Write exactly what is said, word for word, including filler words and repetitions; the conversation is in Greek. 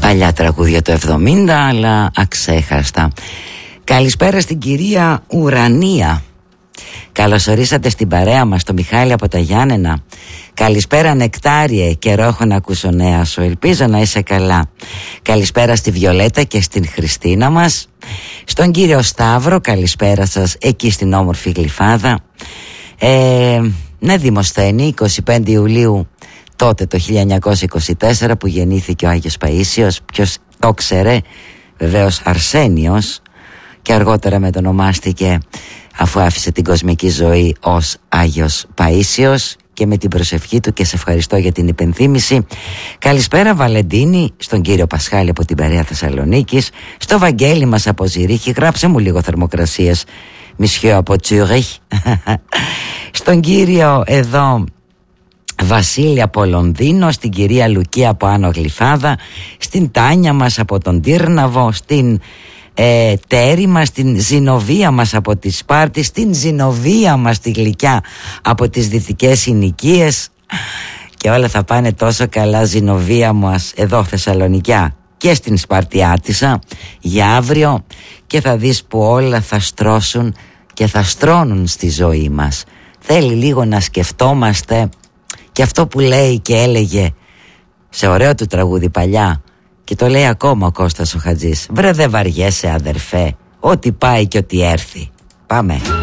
Παλιά τραγούδια του εβδομήντα, αλλά αξέχαστα. Καλησπέρα στην κυρία Ουρανία. Καλώς ορίσατε στην παρέα μας, το Μιχάλη από τα Γιάννενα. Καλησπέρα Νεκτάριε, καιρό έχω να ακούσω νέα σου, ελπίζω να είσαι καλά. Καλησπέρα στη Βιολέτα και στην Χριστίνα μας. Στον κύριο Σταύρο, καλησπέρα σας εκεί στην όμορφη Γλυφάδα. ε, Ναι, Δημοσθένη, εικοστή πέμπτη Ιουλίου τότε το χίλια εννιακόσια είκοσι τέσσερα που γεννήθηκε ο Άγιος Παΐσιος. Ποιος το ξέρε? Βεβαίως Αρσένιος, και αργότερα μετονομάστηκε αφού άφησε την κοσμική ζωή ως Άγιος Παΐσιος, και με την προσευχή του, και σε ευχαριστώ για την υπενθύμηση. Καλησπέρα Βαλεντίνη, στον κύριο Πασχάλη από την Περαία Θεσσαλονίκης, στο Βαγγέλη μας από Ζηρίχη, γράψε μου λίγο θερμοκρασίες, Μισιό από Τσούριχ. Στον κύριο εδώ Βασίλη από Λονδίνο, στην κυρία Λουκία από Άνω Γλυφάδα, στην Τάνια μας από τον Τύρναβο, στην ε, Τέρη μας, στην Ζηνοβία μας από τη Σπάρτη, στην Ζηνοβία μας τη Γλυκιά από τις Δυτικές Συνοικίες, και όλα θα πάνε τόσο καλά Ζηνοβία μας εδώ Θεσσαλονικιά, και στην Σπαρτιάτισσα για αύριο, και θα δεις που όλα θα στρώσουν και θα στρώνουν στη ζωή μας. Θέλει λίγο να σκεφτόμαστε και αυτό που λέει και έλεγε σε ωραίο του τραγούδι παλιά, και το λέει ακόμα ο Κώστας ο Χατζής: βρε δε βαριέσαι αδερφέ, ό,τι πάει και ό,τι έρθει. Πάμε.